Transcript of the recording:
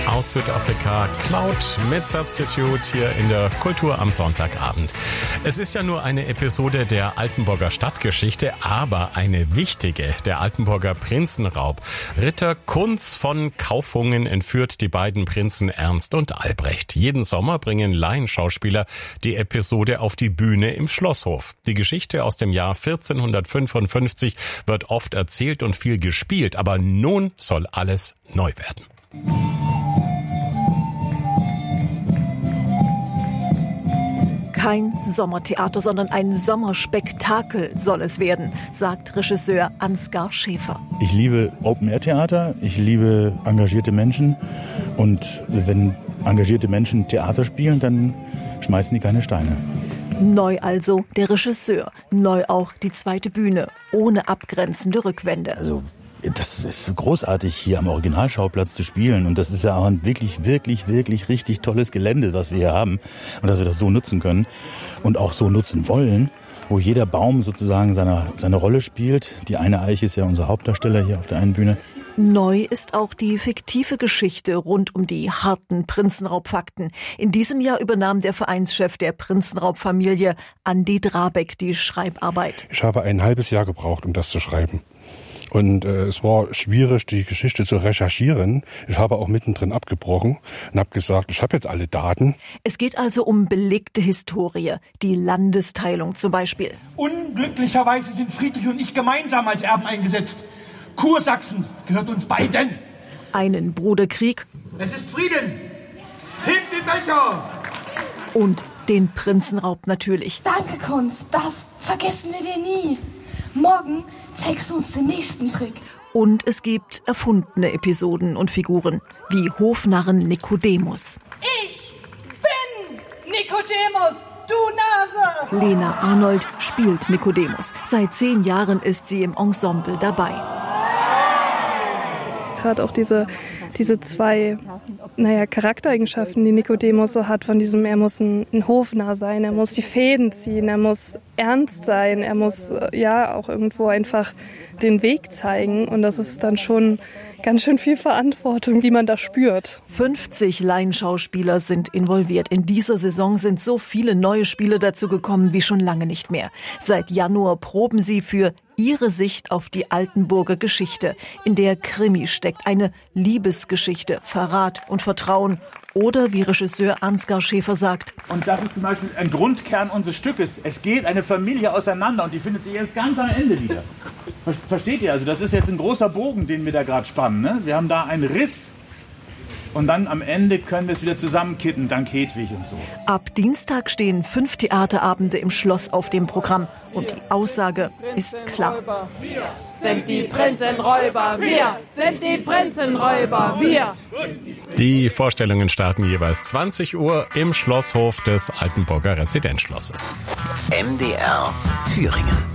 Aus Südafrika, Cloud mit Substitute hier in der Kultur am Sonntagabend. Es ist ja nur eine Episode der Altenburger Stadtgeschichte, aber eine wichtige, der Altenburger Prinzenraub. Ritter Kunz von Kaufungen entführt die beiden Prinzen Ernst und Albrecht. Jeden Sommer bringen Laienschauspieler die Episode auf die Bühne im Schlosshof. Die Geschichte aus dem Jahr 1455 wird oft erzählt und viel gespielt, aber nun soll alles neu werden. Kein Sommertheater, sondern ein Sommerspektakel soll es werden, sagt Regisseur Ansgar Schäfer. Ich liebe Open-Air-Theater, ich liebe engagierte Menschen und wenn engagierte Menschen Theater spielen, dann schmeißen die keine Steine. Neu also der Regisseur, neu auch die zweite Bühne, ohne abgrenzende Rückwände. Also das ist großartig, hier am Originalschauplatz zu spielen. Und das ist ja auch ein wirklich richtig tolles Gelände, was wir hier haben. Und dass wir das so nutzen können und auch so nutzen wollen, wo jeder Baum sozusagen seine Rolle spielt. Die eine Eiche ist ja unser Hauptdarsteller hier auf der einen Bühne. Neu ist auch die fiktive Geschichte rund um die harten Prinzenraubfakten. In diesem Jahr übernahm der Vereinschef der Prinzenraubfamilie, Andi Drabeck, die Schreibarbeit. Ich habe ein halbes Jahr gebraucht, um das zu schreiben. Und es war schwierig, die Geschichte zu recherchieren. Ich habe auch mittendrin abgebrochen und habe gesagt, ich habe jetzt alle Daten. Es geht also um belegte Historie, die Landesteilung zum Beispiel. Unglücklicherweise sind Friedrich und ich gemeinsam als Erben eingesetzt. Kursachsen gehört uns beiden. Einen Bruderkrieg. Es ist Frieden. Hebt den Becher. Und den Prinzenraub natürlich. Danke, Kunz. Das vergessen wir dir nie. Morgen zeigst du uns den nächsten Trick. Und es gibt erfundene Episoden und Figuren, wie Hofnarren Nikodemus. Ich bin Nikodemus, du Nase! Lena Arnold spielt Nikodemus. Seit 10 Jahren ist sie im Ensemble dabei. Gerade auch diese zwei Charaktereigenschaften, die Nikodemus so hat, von diesem, er muss ein Hofnarr sein, er muss die Fäden ziehen, er muss ernst sein, er muss auch irgendwo einfach den Weg zeigen. Und das ist dann schon ganz schön viel Verantwortung, die man da spürt. 50 Laienschauspieler sind involviert. In dieser Saison sind so viele neue Spieler dazu gekommen wie schon lange nicht mehr. Seit Januar proben sie für ihre Sicht auf die Altenburger Geschichte, in der Krimi steckt, eine Liebesgeschichte, Verrat und Vertrauen. Oder wie Regisseur Ansgar Schäfer sagt. Und das ist zum Beispiel ein Grundkern unseres Stückes. Es geht eine Familie auseinander und die findet sich erst ganz am Ende wieder. Versteht ihr? Also das ist jetzt ein großer Bogen, den wir da gerade spannen. Ne? Wir haben da einen Riss und dann am Ende können wir es wieder zusammenkitten, dank Hedwig und so. Ab Dienstag stehen 5 Theaterabende im Schloss auf dem Programm. Und die Aussage ist klar. Wir sind die Prinzenräuber, wir sind die Prinzenräuber, wir. Die Vorstellungen starten jeweils 20 Uhr im Schlosshof des Altenburger Residenzschlosses. MDR Thüringen.